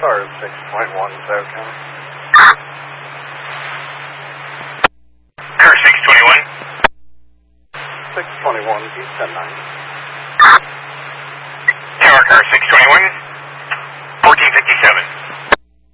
car is 6.1 South County. Car 621. 621, East 10-9. Tower car 621.